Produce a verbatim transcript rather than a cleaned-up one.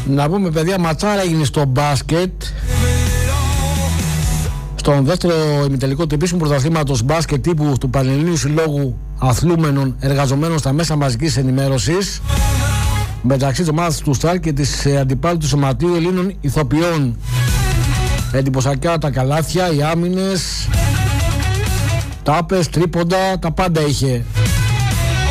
Να πούμε, παιδιά, ματσάρα έγινε στο μπάσκετ. Στον δεύτερο ημιτελικό του επίσημου πρωταθλήματος μπάσκετ τύπου του Πανελληνίου Συλλόγου Αθλούμενων Εργαζομένων στα μέσα μαζικής ενημέρωσης, μεταξύ της ομάδας του Σταρ και της αντιπάλου του Σωματείου Ελλήνων Ηθοποιών. Εντυπωσιακά τα καλάθια, οι άμυνες, τάπες, τρίποντα, τα πάντα είχε.